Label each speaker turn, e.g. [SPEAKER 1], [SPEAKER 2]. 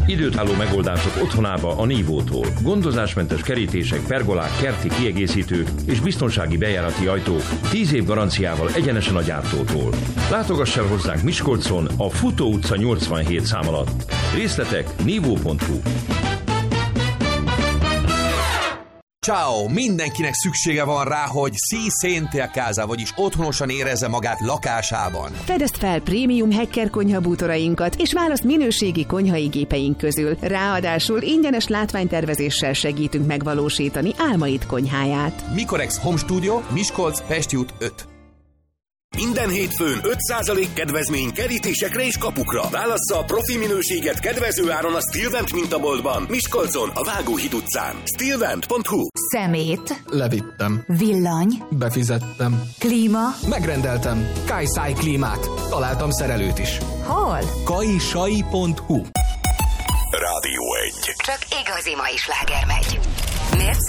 [SPEAKER 1] Időtálló megoldások otthonába a Nívótól. Gondozásmentes kerítések, pergolák, kerti kiegészítők és biztonsági bejárati ajtók 10 év garanciával egyenesen a gyártótól. Látogass el hozzánk Miskolcon a Futó utca 87 szám alatt. Részletek nívó.hu.
[SPEAKER 2] Ciao! Mindenkinek szüksége van rá, hogy si sente a casa, vagyis otthonosan érezze magát lakásában.
[SPEAKER 3] Fedezd fel prémium Hecker konyhabútorainkat, és választ minőségi konyhai gépeink közül. Ráadásul ingyenes látványtervezéssel segítünk megvalósítani álmaid konyháját.
[SPEAKER 2] Mikorex Home Studio, Miskolc, Pesti út 5.
[SPEAKER 4] Minden hétfőn 5% kedvezmény kerítésekre és kapukra. Válassza a profi minőséget kedvező áron a Stilvent mintaboltban, Miskolcon, a Vágóhíd utcán. Stilvent.hu.
[SPEAKER 5] Szemét.
[SPEAKER 6] Levittem.
[SPEAKER 5] Villany.
[SPEAKER 6] Befizettem.
[SPEAKER 5] Klíma.
[SPEAKER 6] Megrendeltem. Kajszáj klímát. Találtam szerelőt is.
[SPEAKER 5] Hol?
[SPEAKER 6] Kajsai.hu.
[SPEAKER 4] Rádió 1.
[SPEAKER 5] Csak igazi mai sláger megy. Mérsz?